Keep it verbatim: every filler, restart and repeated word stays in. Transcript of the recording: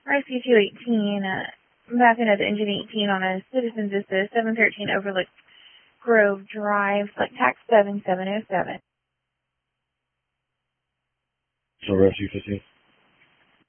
Rescue two eighteen, uh, mapping at the engine eighteen on a Citizens Assist, seven thirteen Overlook Grove Drive, select tax seven seven oh seven. So Rescue fifteen.